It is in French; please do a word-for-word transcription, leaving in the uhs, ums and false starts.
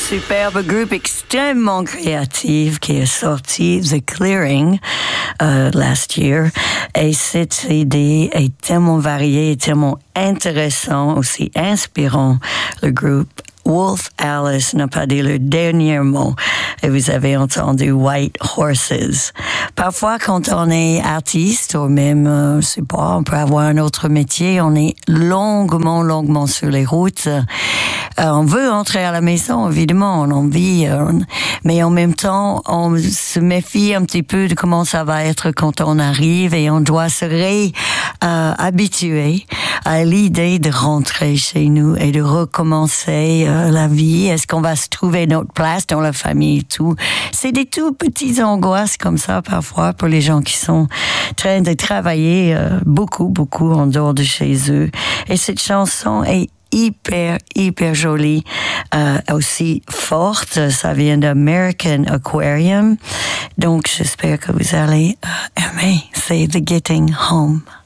superbe groupe extrêmement créatif qui est sorti, The Clearing, uh, last year. Et cette C D est tellement variée et tellement intéressant, aussi inspirant. Le groupe Wolf Alice n'a pas dit le dernier mot. Et vous avez entendu White Horses. Parfois, quand on est artiste, ou même, euh, je sais pas, on peut avoir un autre métier, on est longuement, longuement sur les routes. Euh, on veut entrer à la maison, évidemment, on a envie, euh, mais en même temps, on se méfie un petit peu de comment ça va être quand on arrive et on doit se réhabituer à l'idée de rentrer chez nous et de recommencer euh, la vie. Est-ce qu'on va se trouver notre place dans la famille et tout? C'est des tout petites angoisses comme ça parfois pour les gens qui sont en train de travailler euh, beaucoup, beaucoup en dehors de chez eux. Et cette chanson est hyper, hyper jolie, euh, aussi forte. Ça vient d'American Aquarium. Donc, j'espère que vous allez euh, aimer. C'est The Getting Home.